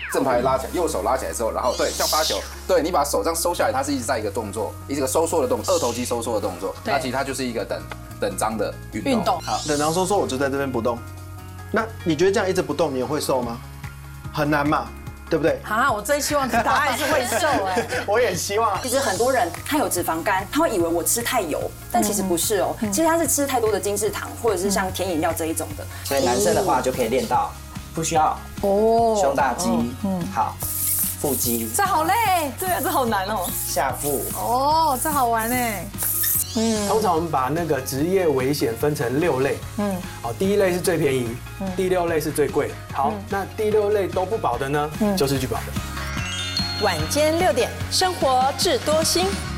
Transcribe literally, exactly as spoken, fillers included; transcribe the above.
正拍拉起来，右手拉起来之后，然后对，像发球，对你把手这样收下来，它是一直在一个动作，一个收缩的动作，二头肌收缩的动作。那其实它就是一个等等张的运动。 运动好，等张收缩，我就在这边不动。那你觉得这样一直不动，你也会瘦吗？很难嘛，对不对？ 啊，我真希望答案是会瘦哎。 我也希望。 其实很多人他有脂肪肝，他会以为我吃太油，但其实不是哦，其实他是吃太多的精制糖，或者是像甜饮料这一种的。 所以男生的话就可以练到不需要哦， 胸大肌，嗯，好，腹肌， 这好累，对啊，这好难哦。 下腹， 哦，这好玩哎。 嗯，通常我们把那个职业危险分成六类，嗯，好，第一类是最便宜，第六类是最贵，好，那第六类都不保的呢，就是拒保的。 晚间六点，生活智多星。